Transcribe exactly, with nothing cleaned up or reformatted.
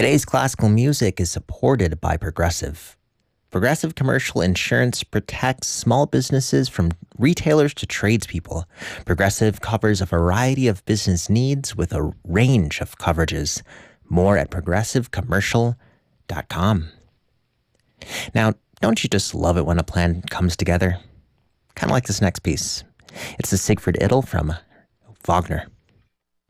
Today's classical music is supported by Progressive. Progressive Commercial Insurance protects small businesses from retailers to tradespeople. Progressive covers a variety of business needs with a range of coverages. More at progressive commercial dot com. Now, don't you just love it when a plan comes together? Kind of like this next piece. It's the Siegfried Idyll from Wagner.